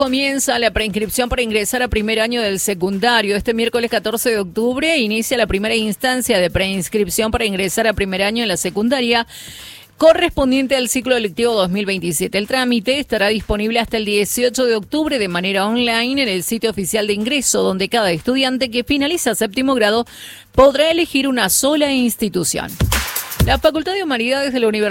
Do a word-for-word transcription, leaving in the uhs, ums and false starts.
Comienza la preinscripción para ingresar a primer año del secundario. Este miércoles catorce de octubre inicia la primera instancia de preinscripción para ingresar a primer año en la secundaria correspondiente al ciclo lectivo dos mil veintisiete. El trámite estará disponible hasta el dieciocho de octubre de manera online en el sitio oficial de ingreso, donde cada estudiante que finaliza séptimo grado podrá elegir una sola institución. La Facultad de Humanidades de la Universidad